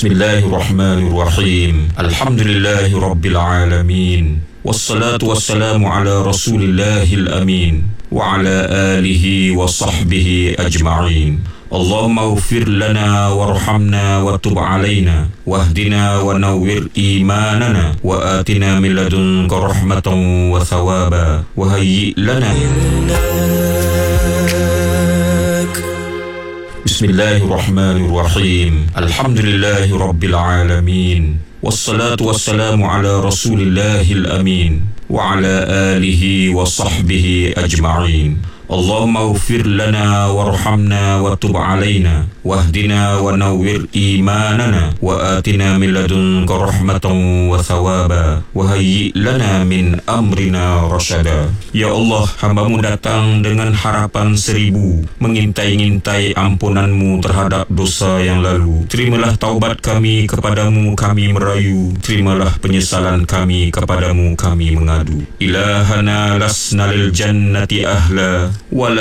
Bismillahirrahmanirrahim. Alhamdulillahi rabbil alamin. Wassalatu wassalamu ala rasulillahil amin wa ala alihi wa sahbihi ajma'in. Allahumma ghfir lana warhamna wa tub alaina wahdina wa nawwir imanana wa atina min ladunka rahmatan wa thawaba wa hayyi lana. Bismillahirrahmanirrahim. Alhamdulillahi rabbil alamin. Wassalatu wassalamu ala rasulillahil amin wa ala alihi wa sahbihi ajma'in. Allahumma ghfir lana warhamna wa tub alaina wahdina wa nawwir imanana wa atina min ladunka rahmatan wa thawaba wa hayyi lana min amrina rasyada. Ya Allah, hamba-Mu datang dengan harapan 1000, mengintai-ngintai ampunanmu terhadap dosa yang lalu. Terimalah taubat kami kepadamu, kami merayu. Terimalah penyesalan kami kepadamu, kami mengadu. Ilahana lasna lil jannati ahla wala